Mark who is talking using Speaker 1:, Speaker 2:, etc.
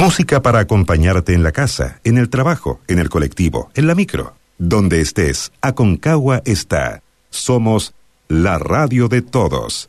Speaker 1: Música para acompañarte en la casa, en el trabajo, en el colectivo, en la micro. Donde estés, Aconcagua está. Somos la radio de todos.